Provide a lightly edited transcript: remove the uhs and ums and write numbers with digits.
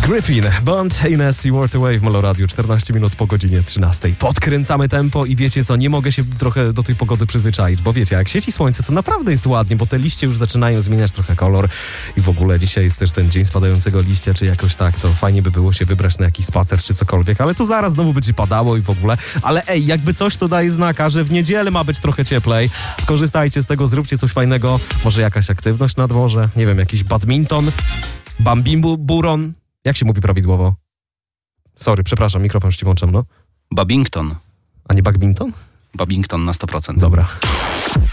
Griffin, Bond, Ines i Walk Away w Molo Radio, 14 minut po godzinie 13. Podkręcamy tempo i wiecie co, nie mogę się trochę do tej pogody przyzwyczaić, bo wiecie, jak świeci słońce, to naprawdę jest ładnie, bo te liście już zaczynają zmieniać trochę kolor i w ogóle dzisiaj jest też ten dzień spadającego liścia, czy jakoś tak, to fajnie by było się wybrać na jakiś spacer, czy cokolwiek, ale to zaraz znowu będzie padało i w ogóle, ale ej, jakby coś to daje znaka, że w niedzielę ma być trochę cieplej, skorzystajcie z tego, zróbcie coś fajnego, może jakaś aktywność na dworze, nie wiem, jakiś badminton, bambimburon. Jak się mówi prawidłowo? Sorry, przepraszam, mikrofon już ci włączam, no. Babington. A nie badminton? Babington na 100%. Dobra.